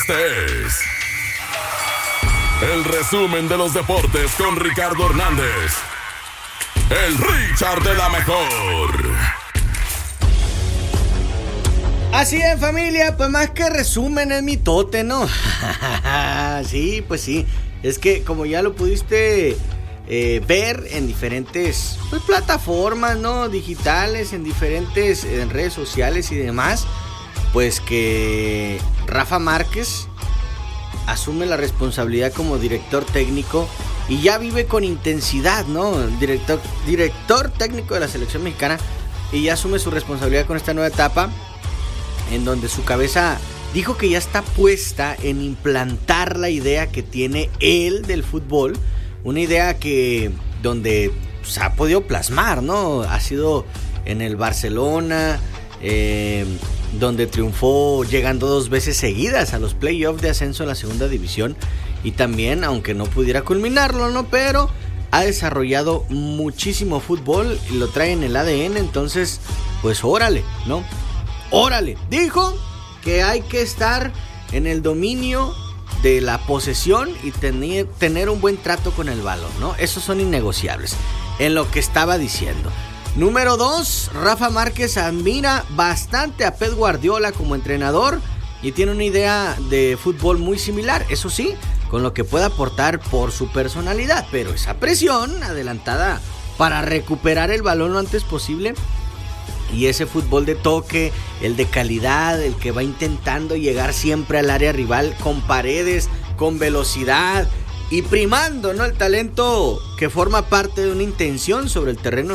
Este es el resumen de los deportes con Ricardo Hernández, el Richard de la mejor. Así es, familia, pues más que resumen es mitote, ¿no? Sí, pues sí, es que como ya lo pudiste ver en diferentes plataformas, ¿no? Digitales, en diferentes en redes sociales y demás, pues que Rafa Márquez asume la responsabilidad como director técnico y ya vive con intensidad, ¿no? Director técnico de la selección mexicana, y ya asume su responsabilidad con esta nueva etapa, en donde su cabeza dijo que ya está puesta en implantar la idea que tiene él del fútbol, una idea que donde se ha podido plasmar, ¿no? Ha sido en el Barcelona, donde triunfó llegando 2 veces seguidas a los playoffs de ascenso a la segunda división, y también, aunque no pudiera culminarlo, ¿no? Pero ha desarrollado muchísimo fútbol y lo trae en el ADN, entonces, pues órale, ¿no? Órale, dijo que hay que estar en el dominio de la posesión y tener un buen trato con el balón, ¿no? Esos son innegociables, en lo que estaba diciendo. Número 2, Rafa Márquez admira bastante a Pep Guardiola como entrenador y tiene una idea de fútbol muy similar, eso sí, con lo que puede aportar por su personalidad, pero esa presión adelantada para recuperar el balón lo antes posible, y ese fútbol de toque, el de calidad, el que va intentando llegar siempre al área rival con paredes, con velocidad y primando, ¿no? El talento que forma parte de una intención sobre el terreno